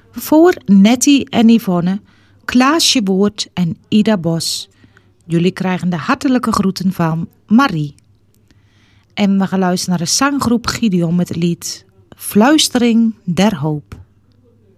Voor Nettie en Yvonne, Klaasje Woord en Ida Bos. Jullie krijgen de hartelijke groeten van Marie. En we gaan luisteren naar de zanggroep Gideon met het lied Fluistering der Hoop.